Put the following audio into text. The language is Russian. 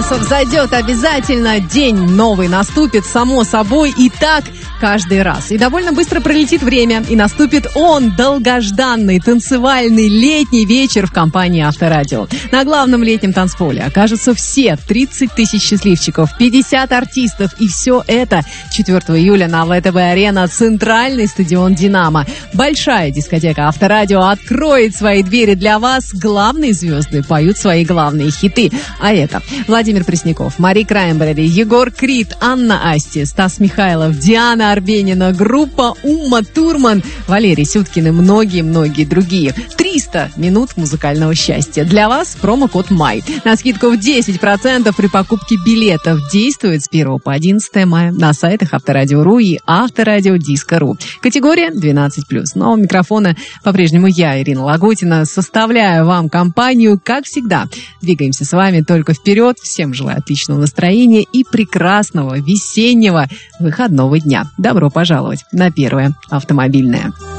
градусов зайдет обязательно. День новый наступит, само собой, и так каждый раз. И довольно быстро пролетит время, и наступит он, долгожданный, танцевальный летний вечер в компании Авторадио. На главном летнем танцполе окажутся все 30 тысяч счастливчиков, 50 артистов, и все это 4 июля на ВТБ-арена, центральный стадион «Динамо». Большая дискотека Авторадио откроет свои двери для вас. Главные звезды поют свои главные хиты. А это Владимир Пресняков, Мари Краймбрери, Егор Крид, Анна Асти, Стас Михайлов, Диана Арбенина, группа Ума Турман, Валерий Сюткин и многие-многие другие. 300 минут музыкального счастья. Для вас промокод МАЙ. На скидку в 10% при покупке билетов. Действует с 1 по 11 мая на сайтах Авторадио.ру и Авторадио.Диско.ру. Категория 12+. Но у микрофона по-прежнему я, Ирина Лагутина, составляю вам компанию, как всегда. Двигаемся с вами только вперед. Всем желаю отличного настроения и прекрасного весеннего выходного дня. Добро пожаловать на первое автомобильное.